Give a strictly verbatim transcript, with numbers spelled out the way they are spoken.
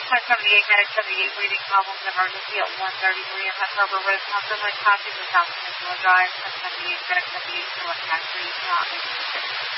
ten seventy-eight, Medic seventy-eight, bleeding problems, emergency at one thirty-three in Hunt Harbor Road, Constantly passing the South Peninsula Drive, ten seventy-eight, Medic seventy-eight, Select nine three, not making